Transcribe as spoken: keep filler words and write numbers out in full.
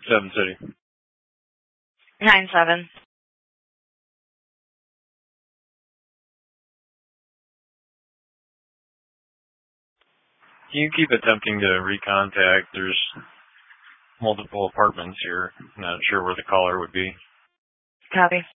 Seven City. Nine seven. Can you keep attempting to recontact? There's multiple apartments here. Not sure where the caller would be. Copy.